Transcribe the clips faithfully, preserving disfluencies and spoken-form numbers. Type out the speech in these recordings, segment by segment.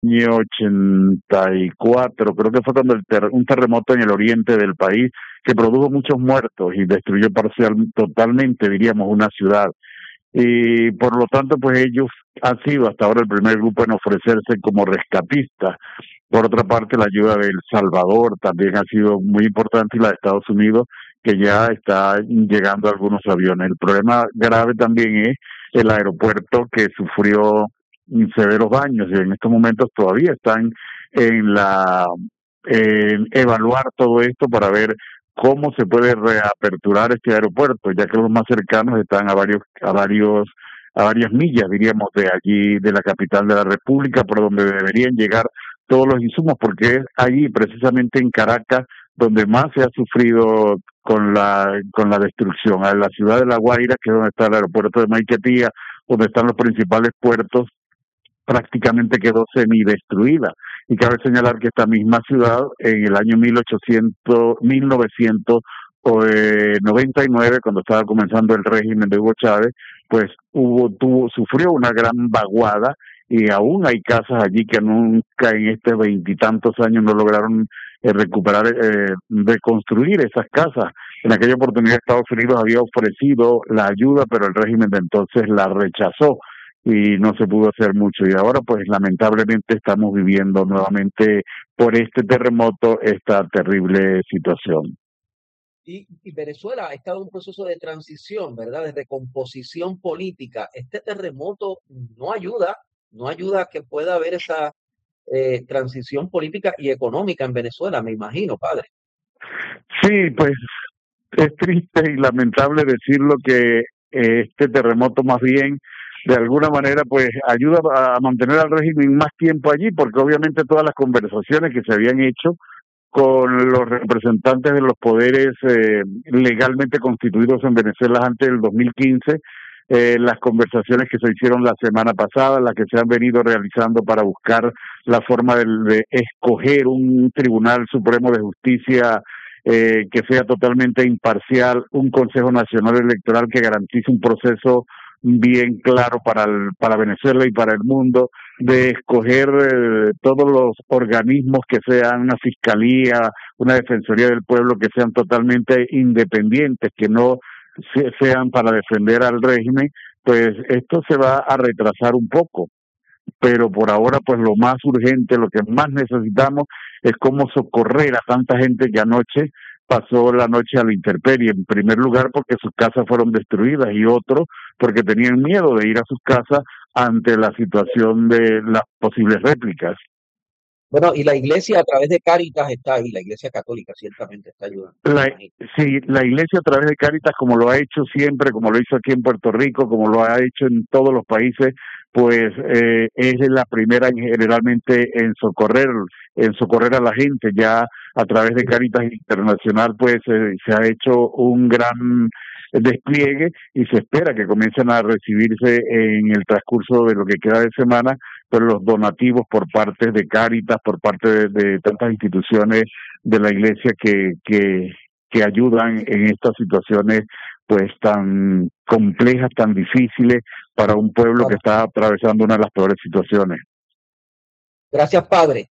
año ochenta y cuatro, creo que fue cuando el ter un terremoto en el oriente del país que produjo muchos muertos y destruyó parcial, totalmente, diríamos, una ciudad. Y por lo tanto, pues ellos han sido hasta ahora el primer grupo en ofrecerse como rescatistas. Por otra parte, la ayuda de El Salvador también ha sido muy importante y la de Estados Unidos, que ya está llegando algunos aviones. El problema grave también es el aeropuerto, que sufrió severos daños y en estos momentos todavía están en la en evaluar todo esto para ver cómo se puede reaperturar este aeropuerto, ya que los más cercanos están a varios a varios a varias millas, diríamos, de allí, de la capital de la República, por donde deberían llegar todos los insumos, porque es allí, precisamente en Caracas, donde más se ha sufrido con la con la destrucción. A la ciudad de La Guaira, que es donde está el aeropuerto de Maiquetía, donde están los principales puertos, prácticamente quedó semidestruida. Y cabe señalar que esta misma ciudad, en el año mil ochocientos, mil novecientos noventa y nueve, cuando estaba comenzando el régimen de Hugo Chávez, pues hubo, tuvo, sufrió una gran vaguada y aún hay casas allí que nunca en estos veintitantos años no lograron eh, recuperar, eh, reconstruir esas casas. En aquella oportunidad Estados Unidos había ofrecido la ayuda, pero el régimen de entonces la rechazó y no se pudo hacer mucho. Y ahora, pues lamentablemente estamos viviendo nuevamente por este terremoto esta terrible situación. Y, y Venezuela ha estado en un proceso de transición, ¿verdad? De recomposición política. Este terremoto no ayuda, no ayuda a que pueda haber esa eh, transición política y económica en Venezuela, me imagino, padre. Sí, pues es triste y lamentable decirlo que eh, este terremoto más bien de alguna manera pues ayuda a mantener al régimen más tiempo allí, porque obviamente todas las conversaciones que se habían hecho con los representantes de los poderes eh, legalmente constituidos en Venezuela antes del dos mil quince, eh, las conversaciones que se hicieron la semana pasada, las que se han venido realizando para buscar la forma de, de escoger un Tribunal Supremo de Justicia eh, que sea totalmente imparcial, un Consejo Nacional Electoral que garantice un proceso bien claro para el, para Venezuela y para el mundo, de escoger eh, todos los organismos que sean una fiscalía, una defensoría del pueblo, que sean totalmente independientes, que no se, sean para defender al régimen, pues esto se va a retrasar un poco. Pero por ahora, pues lo más urgente, lo que más necesitamos es cómo socorrer a tanta gente que anoche pasó la noche a la intemperie, en primer lugar porque sus casas fueron destruidas y otro porque tenían miedo de ir a sus casas ante la situación de las posibles réplicas. Bueno, y la iglesia a través de Cáritas está ahí, la iglesia católica ciertamente está ayudando, me La, imagino. sí, la iglesia a través de Cáritas, como lo ha hecho siempre, como lo hizo aquí en Puerto Rico, como lo ha hecho en todos los países, pues eh, es la primera en, generalmente en socorrer, en socorrer a la gente. Ya a través de Cáritas Internacional, pues eh, se ha hecho un gran despliegue y se espera que comiencen a recibirse en el transcurso de lo que queda de semana, pero los donativos por parte de Cáritas, por parte de, de tantas instituciones de la iglesia que, que, que ayudan en estas situaciones pues tan complejas, tan difíciles para un pueblo que Claro. está atravesando una de las peores situaciones. Gracias, padre.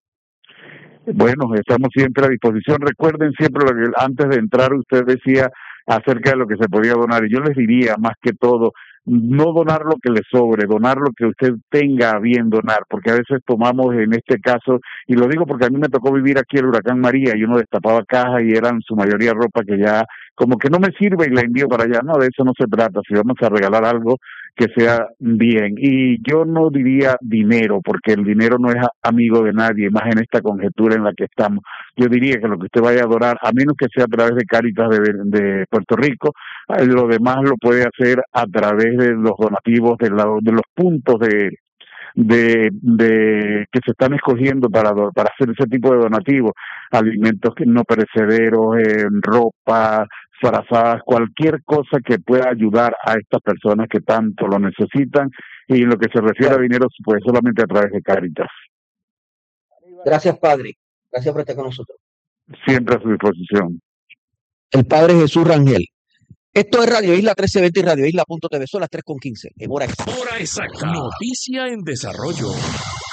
Bueno, estamos siempre a disposición. Recuerden siempre lo que antes de entrar usted decía acerca de lo que se podía donar. Y yo les diría, más que todo, no donar lo que le sobre, donar lo que usted tenga a bien donar, porque a veces tomamos en este caso, y lo digo porque a mí me tocó vivir aquí el huracán María, y uno destapaba cajas y eran su mayoría ropa que ya como que no me sirve y la envío para allá. No, de eso no se trata. Si vamos a regalar algo, que sea bien. Y yo no diría dinero, porque el dinero no es amigo de nadie, más en esta conjetura en la que estamos. Yo diría que lo que usted vaya a donar, a menos que sea a través de Cáritas de, de Puerto Rico, eh, lo demás lo puede hacer a través de los donativos, de, la, de los puntos de de, de que se están escogiendo para para hacer ese tipo de donativos, alimentos que no perecederos, eh, ropa, frazadas, cualquier cosa que pueda ayudar a estas personas que tanto lo necesitan, y en lo que se refiere a Claro. dinero, pues solamente a través de Cáritas. Gracias, padre. Gracias por estar con nosotros. Siempre a su disposición. El padre Jesús Rangel. Esto es Radio Isla trece veinte y Radio Isla punto t v. Son las tres con quince en hora exacta. Hora exacta. Noticia en desarrollo.